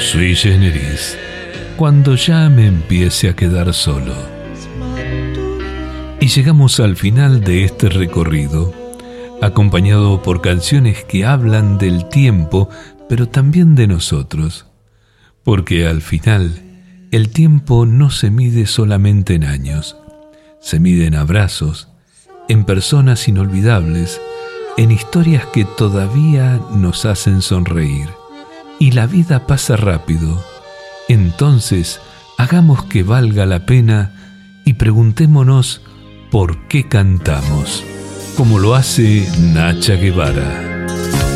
Sui generis, cuando ya me empiece a quedar solo. Y llegamos al final de este recorrido, acompañado por canciones que hablan del tiempo, pero también de nosotros. Porque al final, el tiempo no se mide solamente en años, se mide en abrazos, en personas inolvidables, en historias que todavía nos hacen sonreír. Y la vida pasa rápido. Entonces, hagamos que valga la pena y preguntémonos por qué cantamos, como lo hace Nacha Guevara.